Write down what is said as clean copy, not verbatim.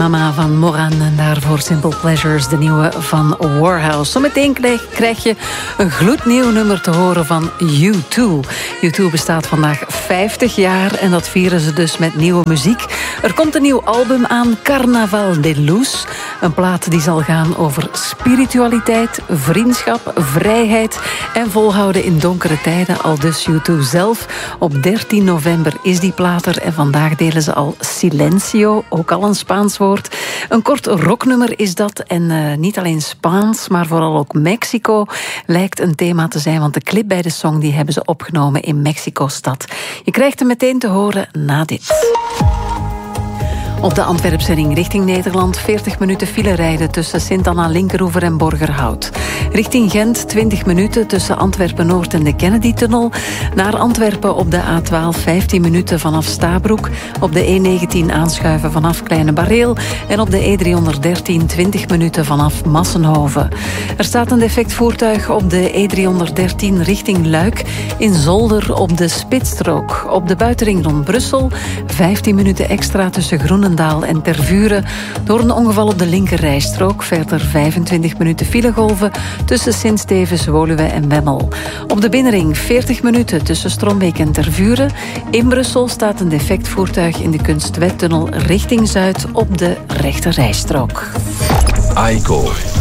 Mama van Moran en daarvoor Simple Pleasures, de nieuwe van Warhouse. Zometeen krijg je een gloednieuw nummer te horen van U2. U2 bestaat vandaag 50 jaar en dat vieren ze dus met nieuwe muziek. Er komt een nieuw album aan, Carnaval de Luz. Een plaat die zal gaan over spiritualiteit, vriendschap, vrijheid en volhouden in donkere tijden. Al dus U2 zelf. Op 13 november is die plaat er en vandaag delen ze al Silencio, ook al een Spaans woord. Een kort rocknummer is dat en niet alleen Spaans, maar vooral ook Mexico lijkt een thema te zijn, want de clip bij de song die hebben ze opgenomen in Mexico-stad. Je krijgt hem meteen te horen na dit. Op de Antwerpse ring richting Nederland 40 minuten file rijden tussen Sint-Anna, Linkeroever en Borgerhout. Richting Gent 20 minuten tussen Antwerpen-Noord en de Kennedy-tunnel. Naar Antwerpen op de A12 15 minuten vanaf Stabroek. Op de E19 aanschuiven vanaf Kleine Bareel. En op de E313 20 minuten vanaf Massenhoven. Er staat een defect voertuig op de E313 richting Luik. In Zolder op de Spitsstrook. Op de buitenring rond Brussel 15 minuten extra tussen Groenendaal en Tervuren. Door een ongeval op de linkerrijstrook. Verder 25 minuten filegolven tussen Sint-Stevens, Woluwe en Wemmel. Op de binnenring 40 minuten tussen Strombeek en Tervuren. In Brussel staat een defect voertuig in de Kunstwettunnel richting Zuid op de rechterrijstrook. AICO